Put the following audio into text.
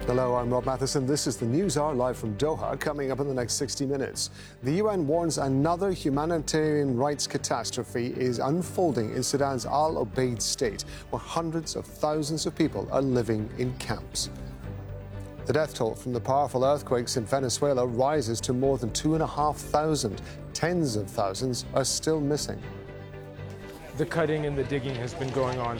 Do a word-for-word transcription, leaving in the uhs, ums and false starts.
Hello, I'm Rob Matheson. This is the News Hour live from Doha. Coming up in the next sixty minutes, the U N warns another humanitarian rights catastrophe is unfolding in Sudan's Al Obeid state, where hundreds of thousands of people are living in camps. The death toll from the powerful earthquakes in Venezuela rises to more than two and a half thousand. Tens of thousands are still missing. The cutting and the digging has been going on